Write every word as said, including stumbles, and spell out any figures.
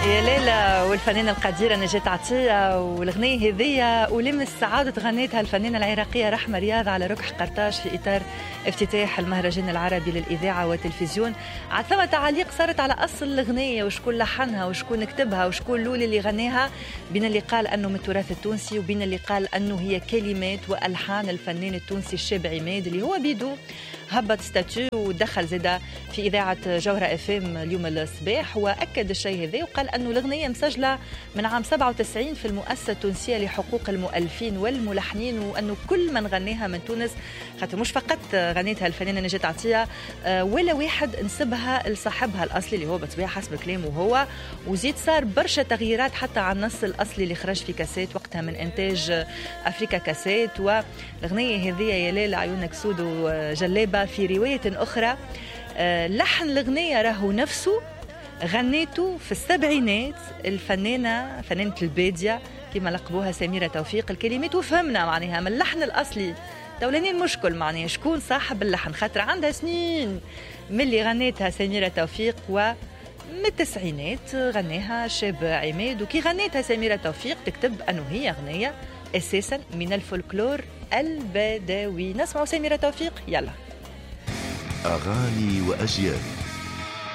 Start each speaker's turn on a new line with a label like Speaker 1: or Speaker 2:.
Speaker 1: يا ليلى والفنانة القديرة نجاة عطية، والغنية هذية ولمس سعادة غنيتها الفنانة العراقية رحمة رياض على ركح قرطاج في إطار افتتاح المهرجان العربي للإذاعة والتلفزيون. عاد ثم تعليق صارت على أصل الغنية وشكون لحنها وشكون كتبها وشكون لولي اللي غناها، بين اللي قال أنه من التراث التونسي وبين اللي قال أنه هي كلمات وألحان الفنان التونسي الشاب عماد اللي هو بيدو هبط ستاتيو ودخل زاده في إذاعة جوهرة اف ام اليوم الصباح، وأكد الشيء هذا وقال أنه الأغنية مسجلة من عام سبعة وتسعين في المؤسسة التونسية لحقوق المؤلفين والملحنين، وأنه كل من غناها من تونس، خاطر مش فقط غنيتها الفنانة نجاة عطية ولا واحد نسبها لصاحبها الأصلي اللي هو بالطبيعة حسب كلامه هو، وزيد صار برشا تغييرات حتى على النص الأصلي اللي خرج في كاسيت وقتها من إنتاج أفريكا كاسيت. والأغنية هذه يا ليلى عيونك سود وجلابة في رواية أخرى لحن الأغنية راهو نفسه غنيته في السبعينات الفنانة فنانة البادية كما لقبوها سميرة توفيق. الكلمات وفهمنا معناها من اللحن الأصلي دولاني المشكل معناها شكون صاحب اللحن، خاطر عندها سنين من اللي غنيتها سميرة توفيق و من التسعينات غناها شاب عماد، وكي غنيتها سميرة توفيق تكتب أنه هي أغنية أساسا من الفولكلور البدوي. نسمع سميرة توفيق، يلا.
Speaker 2: أغاني وأجيال.